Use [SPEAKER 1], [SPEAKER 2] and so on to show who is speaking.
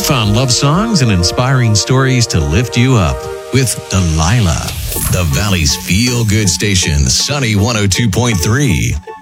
[SPEAKER 1] Fun love songs and inspiring stories to lift you up with Delilah. The Valley's feel-good station, Sunny 102.3.